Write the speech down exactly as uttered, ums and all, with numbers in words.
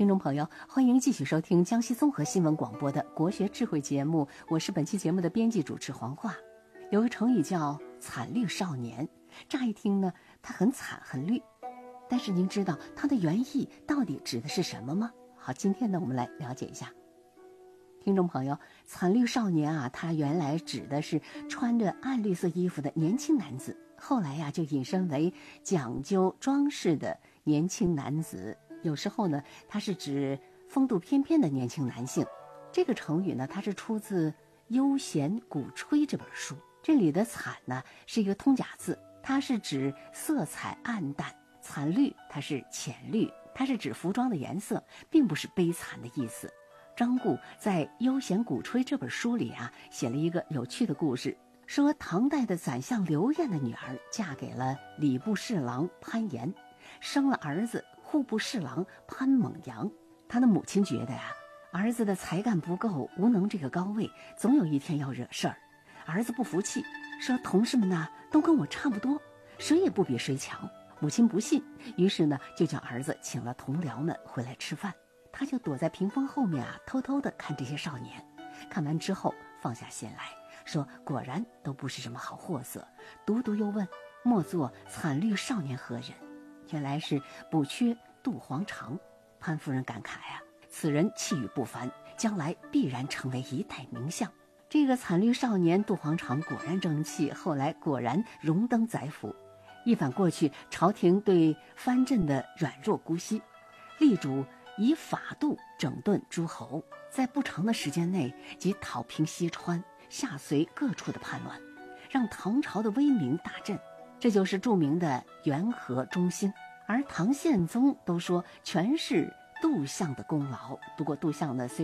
听众朋友，欢迎继续收听江西综合新闻广播的国学智慧节目，我是本期节目的编辑主持黄华。有个成语叫惨绿少年，乍一听呢，它很惨很绿，但是您知道它的原意到底指的是什么吗？好，今天呢，我们来了解一下。听众朋友，惨绿少年啊，它原来指的是穿着暗绿色衣服的年轻男子，后来呀、啊、就引申为讲究装饰的年轻男子。有时候呢，它是指风度翩翩的年轻男性。这个成语呢，它是出自《悠闲鼓吹》这本书。这里的惨呢，是一个通假字，它是指色彩暗淡，惨绿它是浅绿，它是指服装的颜色，并不是悲惨的意思。张固在《悠闲鼓吹》这本书里啊，写了一个有趣的故事，说唐代的宰相刘晏的女儿嫁给了礼部侍郎潘岩，生了儿子户部侍郎潘猛阳。他的母亲觉得呀、啊，儿子的才干不够，无能这个高位，总有一天要惹事儿。儿子不服气，说同事们呢都跟我差不多，谁也不比谁强。母亲不信，于是呢就叫儿子请了同僚们回来吃饭。他就躲在屏风后面啊，偷偷地看这些少年。看完之后放下心来，说果然都不是什么好货色。独独又问，莫作惨绿少年何人？原来是补缺杜黄长。潘夫人感慨啊，此人气宇不凡，将来必然成为一代名相。这个惨绿少年杜黄长果然争气，后来果然荣登宰辅。一反过去朝廷对藩镇的软弱姑息，力主以法度整顿诸侯，在不长的时间内即讨平西川，下隋各处的叛乱，让唐朝的威名大振。这就是著名的元和中兴。而唐宪宗都说全是杜相的功劳，不过杜相呢虽